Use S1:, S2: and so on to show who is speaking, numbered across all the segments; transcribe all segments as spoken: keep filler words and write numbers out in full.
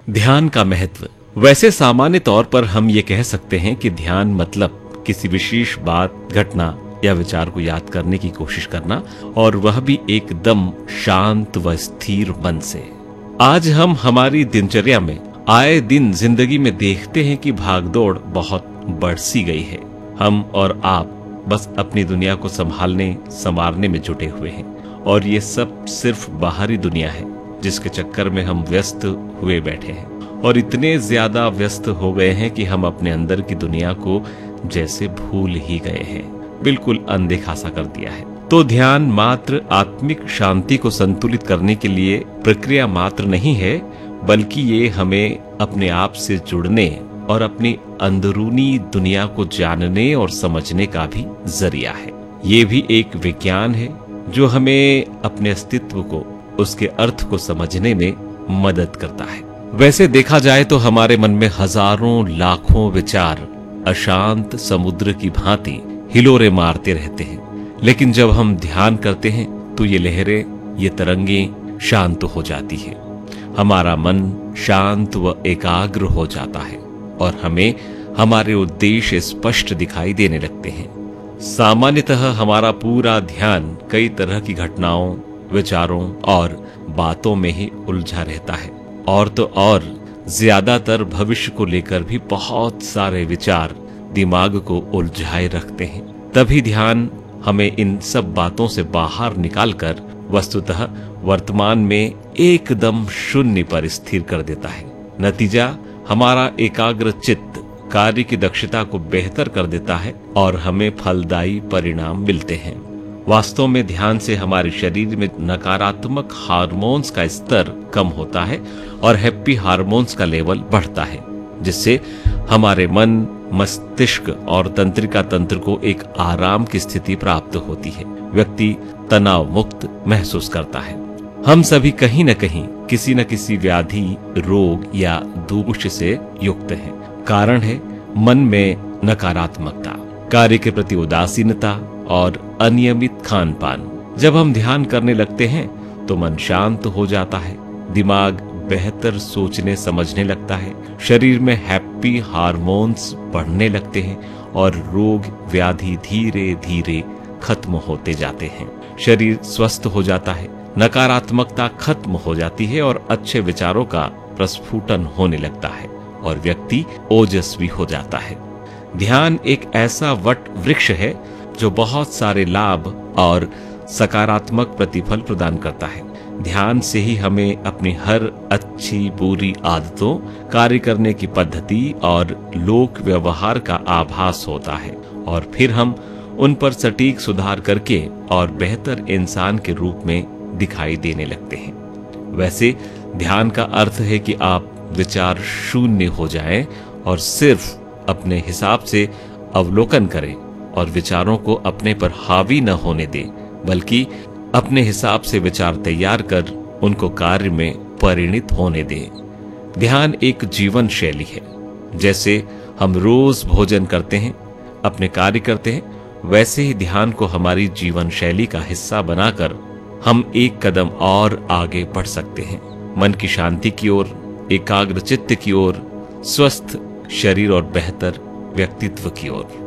S1: ध्यान का महत्व। वैसे सामान्य तौर पर हम ये कह सकते हैं कि ध्यान मतलब किसी विशेष बात, घटना या विचार को याद करने की कोशिश करना, और वह भी एकदम शांत व स्थिर मन से। आज हम हमारी दिनचर्या में आए दिन जिंदगी में देखते हैं कि भागदौड़ बहुत बढ़ सी गई है। हम और आप बस अपनी दुनिया को संभालने संवारने में जुटे हुए हैं, और ये सब सिर्फ बाहरी दुनिया है जिसके चक्कर में हम व्यस्त हुए बैठे हैं, और इतने ज्यादा व्यस्त हो गए हैं कि हम अपने अंदर की दुनिया को जैसे भूल ही गए हैं, बिल्कुल अनदेखा सा कर दिया है। तो ध्यान मात्र आत्मिक शांति को संतुलित करने के लिए प्रक्रिया मात्र नहीं है, बल्कि ये हमें अपने आप से जुड़ने और अपनी अंदरूनी दुनिया को जानने और समझने का भी जरिया है। ये भी एक विज्ञान है जो हमें अपने अस्तित्व को, उसके अर्थ को समझने में मदद करता है। वैसे देखा जाए तो हमारे मन में हजारों लाखों विचार अशांत समुद्र की भांति हिलोरे मारते रहते हैं, लेकिन जब हम ध्यान करते हैं तो ये लहरें, ये तरंगें शांत हो जाती है। हमारा मन शांत व एकाग्र हो जाता है और हमें हमारे उद्देश्य स्पष्ट दिखाई देने लगते हैं। सामान्यतः हमारा पूरा ध्यान कई तरह की घटनाओं, विचारों और बातों में ही उलझा रहता है, और तो और ज्यादातर भविष्य को लेकर भी बहुत सारे विचार दिमाग को उलझाए रखते हैं। तभी ध्यान हमें इन सब बातों से बाहर निकालकर वस्तुतः वर्तमान में एकदम शून्य पर स्थिर कर देता है। नतीजा, हमारा एकाग्र चित्त कार्य की दक्षता को बेहतर कर देता है और हमें फलदायी परिणाम मिलते हैं। वास्तव में ध्यान से हमारे शरीर में नकारात्मक हार्मोन्स का स्तर कम होता है और हैप्पी हार्मोन्स का लेवल बढ़ता है, जिससे हमारे मन, मस्तिष्क और तंत्रिका तंत्र को एक आराम की स्थिति प्राप्त होती है। व्यक्ति तनाव मुक्त महसूस करता है। हम सभी कहीं न कहीं किसी न किसी व्याधि, रोग या दोष से युक्त हैं। कारण है मन में नकारात्मकता, कार्य के प्रति उदासीनता और अनियमित खान पान। जब हम ध्यान करने लगते हैं तो मन शांत हो जाता है, दिमाग बेहतर सोचने समझने लगता है, शरीर में हैप्पी हार्मोन्स बढ़ने लगते हैं और रोग व्याधि धीरे धीरे खत्म होते जाते हैं। शरीर स्वस्थ हो जाता है, नकारात्मकता खत्म हो जाती है और अच्छे विचारों का प्रस्फुटन होने लगता है और व्यक्ति ओजस्वी हो जाता है। ध्यान एक ऐसा वट वृक्ष है जो बहुत सारे लाभ और सकारात्मक प्रतिफल प्रदान करता है। ध्यान से ही हमें अपनी हर अच्छी बुरी आदतों, कार्य करने की पद्धति और लोक व्यवहार का आभास होता है, और फिर हम उन पर सटीक सुधार करके और बेहतर इंसान के रूप में दिखाई देने लगते हैं। वैसे ध्यान का अर्थ है कि आप विचार शून्य हो जाएं और सिर्फ अपने हिसाब से अवलोकन करें और विचारों को अपने पर हावी न होने दें, बल्कि अपने हिसाब से विचार तैयार कर उनको कार्य में परिणित होने दें। ध्यान एक जीवन शैली है। जैसे हम रोज भोजन करते हैं, अपने कार्य करते हैं, वैसे ही ध्यान को हमारी जीवन शैली का हिस्सा बनाकर हम एक कदम और आगे बढ़ सकते हैं, मन की शांति की ओर, एकाग्र चित्त की ओर, स्वस्थ शरीर और बेहतर व्यक्तित्व की ओर।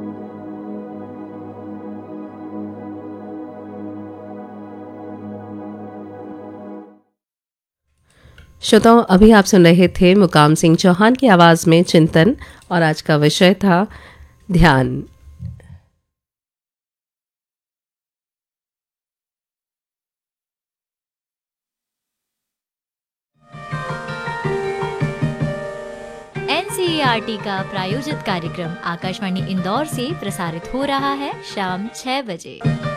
S2: श्रोताओं, अभी आप सुन रहे थे मुकाम सिंह चौहान की आवाज में चिंतन, और आज का विषय था ध्यान।
S3: एनसीईआरटी का प्रायोजित कार्यक्रम आकाशवाणी इंदौर से प्रसारित हो रहा है शाम छह बजे।